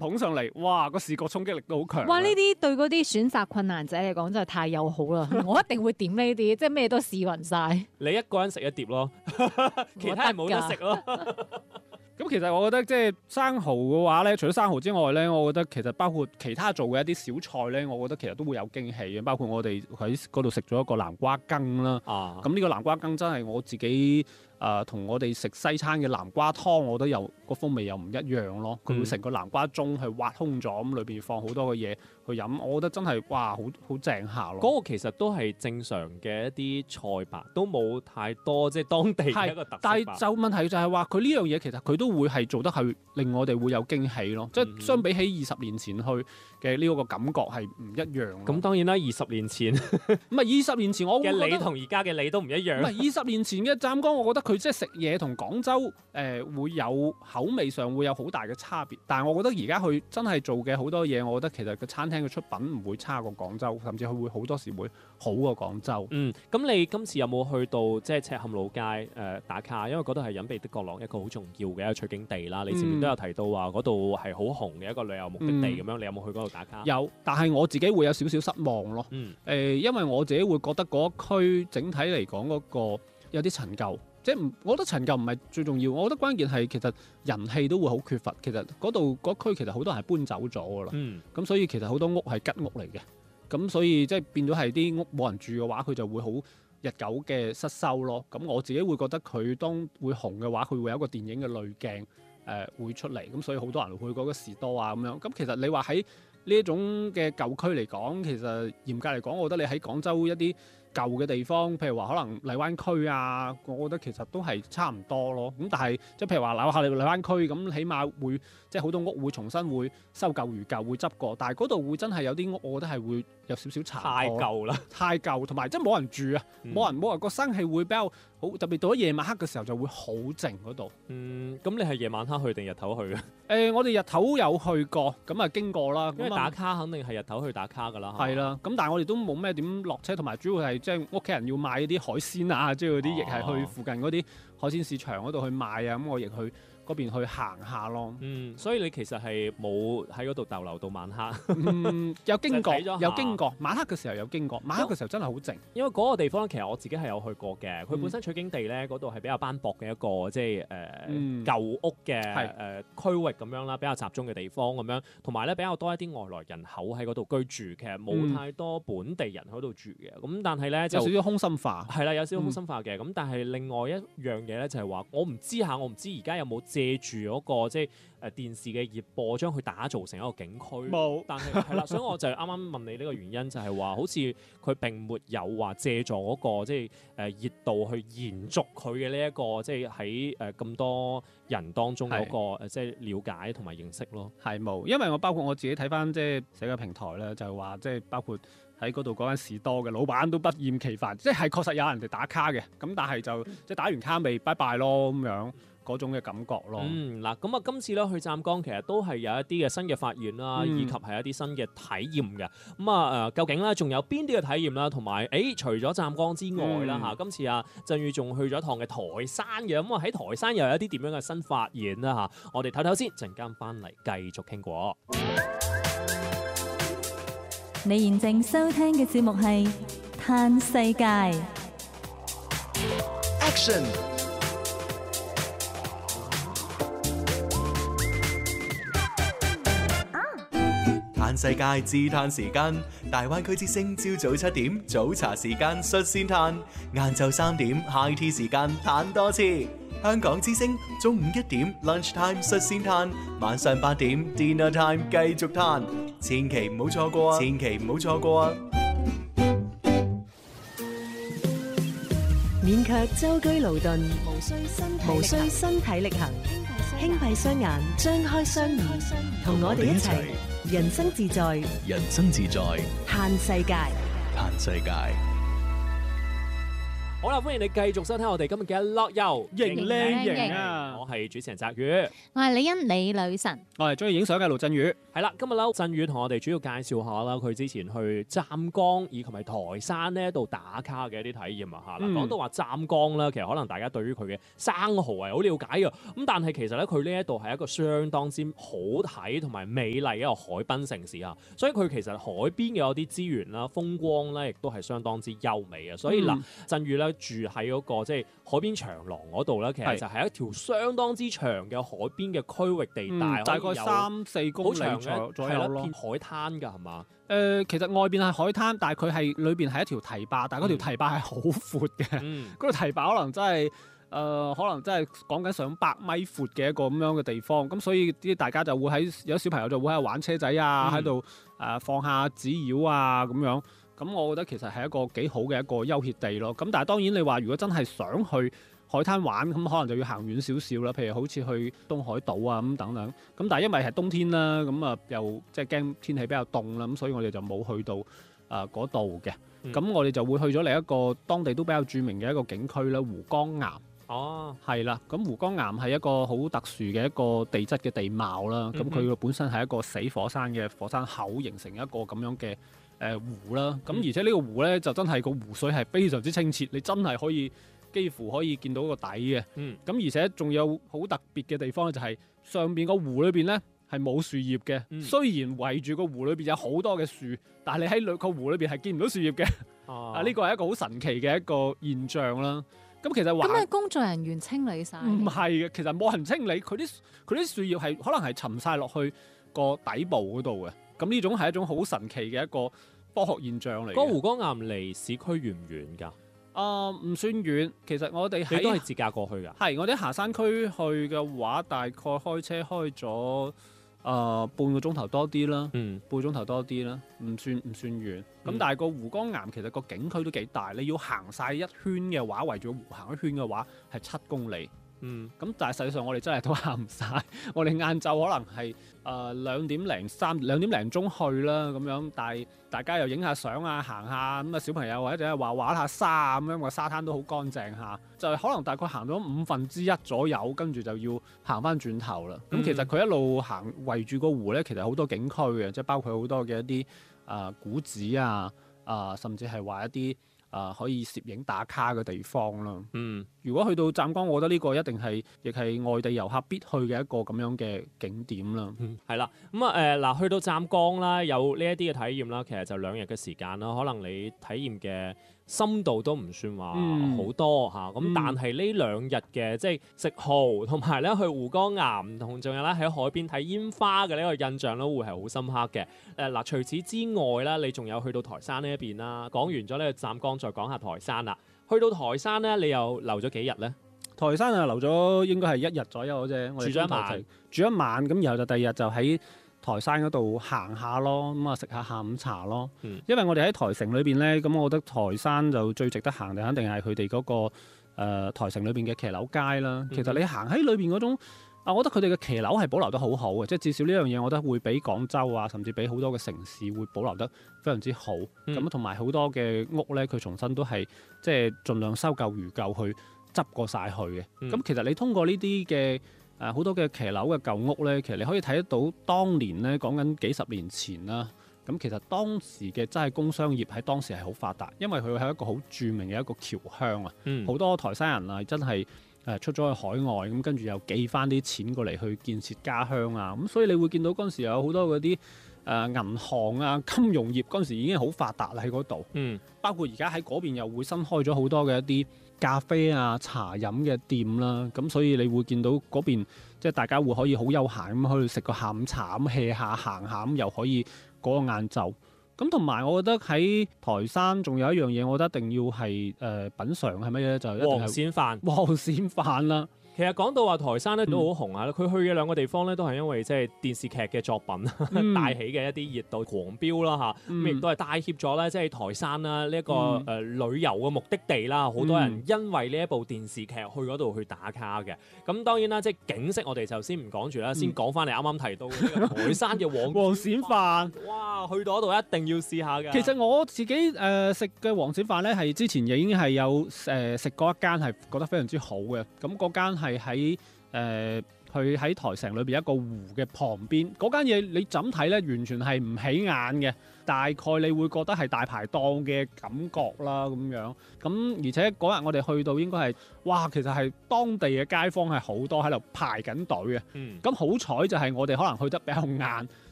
捧上嚟，哇！個視覺衝擊力都好強。 哇！呢啲對嗰啲選擇困難者嚟講真係太友好啦，我一定會點呢啲，即係咩都試勻晒。 你一個人食一碟咯，其他人冇得食咯。 咁其實我覺得即係生蠔嘅話咧，除咗生蠔之外咧，我覺得其實包括其他做嘅一啲小菜咧，我覺得其實都會有驚喜嘅。包括我哋喺嗰度食咗一個南瓜羹啦，咁呢個南瓜羹真係我自己同我哋食西餐嘅南瓜湯，我覺得又個風味又唔一樣咯。佢會成個南瓜盅去挖空咗，咁裏邊放好多嘅嘢去飲，我覺得真係哇好正下咯。 嗰個其實都係正常嘅一啲菜吧，都冇太多即係當地嘅一個特色吧。 但係就問題就係話佢呢樣嘢其實佢都會係做得係令我哋會有驚喜咯。即係相比起20年前去嘅呢個感覺係唔一樣。 咁當然啦，20年前唔係20年前我嘅你同而家嘅你都唔一樣。 唔係20年前嘅湛江，我覺得佢即係食嘢同廣州會有口味上會有好大嘅差別。但係我覺得而家佢真係做嘅好多嘢，我覺得其實個餐廳嘅出品唔會差過廣州，甚至佢會好多時會好過廣州。 咁你今次有冇去到即係赤坎老街打卡？因為嗰度係隱秘的角落一個好重要嘅一個取景地啦。你前面都有提到話嗰度係好紅嘅一個旅遊目的地咁樣，你有冇去嗰度打卡？ 有，但係我自己會有少少失望咯。因為我自己會覺得嗰區整體嚟講嗰個有啲陳舊。即係我覺得陳舊唔係最重要，我覺得關鍵係其實人氣都會好缺乏。其實嗰區其實好多人係搬走咗㗎啦，咁所以其實好多屋係吉屋嚟嘅，咁所以即係變咗係啲屋冇人住嘅話，佢就會好日久嘅失修咯。咁我自己會覺得佢當會紅嘅話，佢會有一個電影嘅濾鏡會出嚟，咁所以好多人會去嗰個士多啊咁樣。咁其實你話喺呢一種嘅舊區嚟講，其實嚴格嚟講，我覺得你喺廣州一啲舊嘅地方，譬如話可能荔灣區啊，我覺得其實都係差唔多咯。咁但係即係譬如話荔灣區咁，起碼會即係好多屋會重新會修舊如舊，會執過。但係嗰度會真係有啲屋，我覺得係會有少少殘破。 太舊啦， 太舊，同埋即係冇人住啊，冇人個生氣會比較好，特別到咗夜晚黑嘅時候就會好靜嗰度。 咁你係夜晚黑去定日頭去啊？ 我哋日頭有去過，咁啊經過啦。 因為打卡肯定係日頭去打卡㗎啦。 係啦，咁但係我哋都冇咩點落車，同埋主要係即係屋企人要買啲海鮮啊，即係嗰啲亦係去附近嗰啲海鮮市場嗰度去買啊，咁我亦去嗰邊去行下咯。 所以你其實係冇喺嗰度逗留到晚黑。 有經過，晚黑嘅時候有經過，晚黑嘅時候真係好靜。 因為嗰個地方其實我自己係有去過嘅，佢本身取景地咧嗰度係比較斑駁嘅一個即係舊屋嘅區域咁樣啦，比較集中嘅地方咁樣，同埋咧比較多一啲外來人口喺嗰度居住，其實冇太多本地人喺度住嘅。咁但係咧就有少少空心化， 係啦，有少少空心化嘅。咁但係另外一樣嘢咧就係話，我唔知而家有冇借住嗰個即係電視嘅熱播，將佢打造成一個景區。 冇， 但係係啦，所以我就啱啱問你呢個原因，就係話好似佢並沒有話借助嗰個即係熱度去延續佢嘅呢一個即係喺咁多人當中嗰個即係了解同埋認識咯。 係冇，因為我包括我自己睇翻即係社交平台咧，就係話即係包括喺嗰度嗰間士多嘅老闆都不厭其煩，即係確實有人哋打卡嘅，咁但係就即係打完卡未拜拜咯咁樣。嗰種嘅感覺咯。 嗱，咁啊，今次咧去湛江其實都係有一啲嘅新嘅發現啦，以及係一啲新嘅體驗嘅。咁啊究竟咧仲有邊啲嘅體驗啦？同埋除咗湛江之外啦嚇，今次啊振宇仲去咗一趟嘅台山嘅。咁啊喺台山又有一啲點樣嘅新發現啦嚇？我哋睇睇先，陣間翻嚟繼續傾過。 你現正收聽嘅節目係《嘆世界》。 Action！嘆世界自嘆時間，大灣區之聲朝早7點早茶時間率先嘆，晏晝3點 high tea 時間嘆多次。香港之聲中午1點 lunch time 率先嘆，晚上8點 dinner time 繼續嘆，千祈唔好錯過啊！千祈唔好錯過啊！ 免卻舟車勞頓，無需身體力行，輕閉雙眼，張開雙耳，同我哋一齊人生自在， 人生自在， 嘆世界， 嘆世界。 好啦，歡迎你繼續收聽我哋今日嘅樂遊型靚型啊！ 我係主持人澤宇， 我係李欣李女神， 我係中意影相嘅盧振宇。 係啦，今日咧振宇同我哋主要介紹下啦，佢之前去湛江以及係台山呢度打卡嘅一啲體驗啊嚇。講到話湛江啦，其實可能大家對於佢嘅生蠔係好了解嘅，咁但係其實咧佢呢一度係一個相當之好睇同埋美麗嘅一個海濱城市啊，所以佢其實海邊嘅有啲資源啦、風光咧，亦都係相當之優美嘅。所以嗱，振宇咧住喺嗰個即係海邊長廊嗰度咧，其實就係一條相當之長嘅海邊嘅區域地帶， 大概3-4公里左右咯。 片海灘㗎係嘛？ 其實外邊係海灘，但係佢係裏邊係一條堤壩，但係嗰條堤壩係好闊嘅。嗰條堤壩可能真係講緊上百米闊嘅一個咁樣嘅地方，咁所以啲大家就會有小朋友就會喺度玩車仔啊，喺度放下紙鷂啊咁樣。咁我覺得其實係一個幾好嘅一個休憩地咯。咁但係當然你話如果真係想去海灘玩，咁可能就要行遠少少啦。譬如好似去東海島啊咁等等。咁但係因為係冬天啦，咁啊又即係驚天氣比較凍啦，咁所以我哋就冇去到嗰度嘅。咁我哋就會去咗另一個當地都比較著名嘅一個景區啦，湖江岩。 哦， 係啦，咁湖江岩係一個好特殊嘅一個地質嘅地貌啦。咁佢本身係一個死火山嘅火山口形成一個咁樣嘅湖啦。咁而且呢個湖咧就真係個湖水係非常之清澈，你真係幾乎可以見到個底嘅。咁而且仲有好特別嘅地方咧，就係上邊個湖裏邊咧係冇樹葉嘅。雖然圍住個湖裏邊有好多嘅樹，但係你喺個湖裏邊係見唔到樹葉嘅。呢個係一個好神奇嘅一個現象啦。咁其實話， 咁係工作人員清理晒？ 唔係嘅，其實冇人清理，佢啲樹葉係可能係沉晒落去個底部嗰度嘅。咁呢種係一種好神奇嘅一個科學現象嚟嘅。 嗰湖江岩離市區遠唔遠㗎？ 唔算遠，其實我哋你都係自駕過去㗎？係， 我哋下山區去嘅話，大概開車開咗半個鐘頭多啲啦，半個鐘頭多啲啦，唔算遠。咁但係個湖江岩其實個景區都幾大，你要行晒一圈嘅話，圍住個湖行一圈嘅話係7公里。咁但係實際上我哋真係都行唔晒，我哋晏晝可能係2點零鐘去啦咁樣，但係大家又影下相啊，行下咁啊，小朋友或者係畫下沙咁樣，個沙灘都好乾淨下，就係可能大概行咗1/5左右，跟住就要行翻轉頭啦。咁其實佢一路行圍住個湖咧，其實好多景區嘅，即係包括好多嘅一啲古寺啊，甚至係話一啲可以攝影打卡嘅地方啦。如果去到湛江，我覺得呢個一定係亦係外地遊客必去嘅一個咁樣嘅景點啦。 係啦，咁嗱，去到湛江啦，有呢一啲嘅體驗啦，其實就2日嘅時間啦，可能你體驗嘅深度都唔算話好多嚇，咁但係呢2日嘅即係食蠔同埋咧去湖江岩，同仲有咧喺海邊睇煙花嘅呢個印象咧，會係好深刻嘅。嗱，除此之外咧，你仲有去到台山呢一邊啦。講完咗呢個湛江，再講下台山啦。去到台山咧，你又留咗幾日咧？ 台山留咗應該係1日左右啫。我哋住一晚，咁然後就第二日就喺台山嗰度行下咯，咁食下下午茶咯。因為我哋喺台城裏邊咧，咁我覺得台山就最值得行，就肯定係佢哋嗰個台城裏邊嘅騎樓街啦。其實你行喺裏邊嗰種，我覺得佢哋嘅騎樓係保留得好好嘅，即係至少呢樣嘢，我覺得會比廣州啊，甚至比好多嘅城市會保留得非常之好。咁同埋好多嘅屋咧，佢重新都係即係盡量修舊如舊去執過晒去嘅。咁其實你通過呢啲嘅好多嘅騎樓嘅舊屋咧，其實你可以睇得到當年咧，講緊幾十年前啦。咁其實當時嘅真係工商業喺當時係好發達，因為佢係一個好著名嘅一個僑鄉啊。好多台山人啊，真係出咗去海外，咁跟住又寄翻啲錢過嚟去建設家鄉啊。咁所以你會見到嗰陣時有好多嗰啲銀行啊、金融業嗰陣時已經好發達啦喺嗰度。包括而家喺嗰邊又會新開咗好多嘅一啲咖啡啊、茶飲嘅店啦。咁所以你會見到嗰邊即係大家會可以好悠閒咁去食個下午茶咁 hea 下行下咁，又可以過個晏晝。咁同埋我覺得喺台山仲有一樣嘢，我覺得一定要係品嚐係乜嘢咧？就一定係黃鱔飯啦。 其實講到話台山咧都好紅啊，佢去嘅兩個地方咧都係因為即係電視劇嘅作品帶起嘅一啲熱度狂飆啦嚇，咁亦都係帶挈咗咧即係台山啦呢一個旅遊嘅目的地啦，好多人因為呢一部電視劇去嗰度去打卡嘅。咁當然啦，即係景色我哋就先唔講住啦，先講翻你啱啱提到嘅呢個台山嘅黃鱔鱔飯， 哇！去到嗰度一定要試下嘅。 其實我自己食嘅黃鱔飯咧，係之前已經係有食過一間係覺得非常之好嘅，咁嗰間係喺佢喺台城裏邊一個湖嘅旁邊，嗰間嘢你怎睇咧，完全係唔起眼嘅，大概你會覺得係大排檔嘅感覺啦咁樣。咁而且嗰日我哋去到應該係，哇，其實係當地嘅街坊係好多喺度排緊隊嘅。咁好彩就係我哋可能去得比較晏，